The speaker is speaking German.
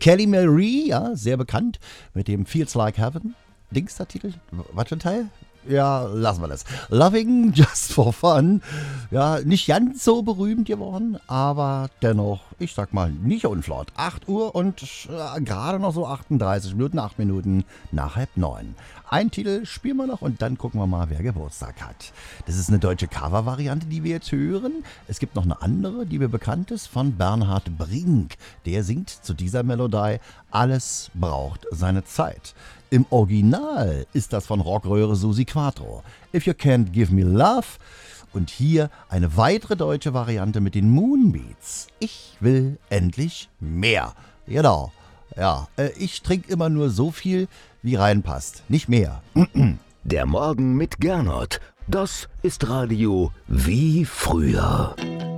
Kelly Marie, ja, sehr bekannt mit dem Feels Like Heaven. Dings der Titel? Was für ein Teil? Ja, lassen wir das. Loving Just for Fun. Ja, nicht ganz so berühmt geworden, aber dennoch, ich sag mal, nicht unflott. 8 Uhr und gerade noch so 38 Minuten, 8 Minuten nach 8:30. Ein Titel spielen wir noch und dann gucken wir mal, wer Geburtstag hat. Das ist eine deutsche Cover-Variante, die wir jetzt hören. Es gibt noch eine andere, die mir bekannt ist, von Bernhard Brink. Der singt zu dieser Melodie Alles braucht seine Zeit. Im Original ist das von Rockröhre Susi Quattro. If You Can't Give Me Love. Und hier eine weitere deutsche Variante mit den Moonbeats. Ich will endlich mehr. Genau. Ja, ich trinke immer nur so viel, wie reinpasst. Nicht mehr. Der Morgen mit Gernot. Das ist Radio wie früher.